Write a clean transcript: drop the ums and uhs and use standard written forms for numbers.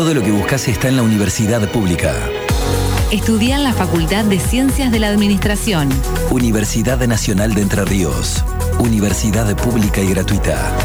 Todo lo que buscas está en la Universidad Pública. Estudia en la Facultad de Ciencias de la Administración. Universidad Nacional de Entre Ríos. Universidad pública y gratuita.